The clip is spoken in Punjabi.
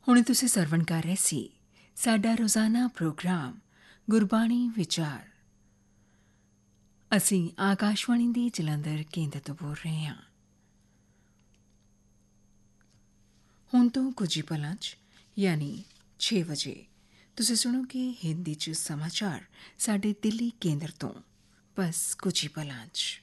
ਹੁਣ ਤੁਸੀਂ ਸਰਵਣ ਕਰ ਰਹੇ ਸੀ ਸਾਡਾ ਰੋਜ਼ਾਨਾ ਪ੍ਰੋਗਰਾਮ ਗੁਰਬਾਣੀ ਵਿਚਾਰ। ਅਸੀਂ ਆਕਾਸ਼ਵਾਣੀ ਦੀ ਜਲੰਧਰ ਕੇਂਦਰ ਤੋਂ ਬੋਲ ਰਹੇ ਹਾਂ। ਹੁਣ ਤੋਂ ਕੁਝ ਹੀ ਪਲਾਂ 'ਚ ਯਾਨੀ 6 ਵਜੇ ਤੁਸੀਂ ਸੁਣੋਗੇ ਹਿੰਦੀ 'ਚ ਸਮਾਚਾਰ ਸਾਡੇ ਦਿੱਲੀ ਕੇਂਦਰ ਤੋਂ। ਬਸ ਕੁਝ ਹੀ ਪਲਾਂ 'ਚ।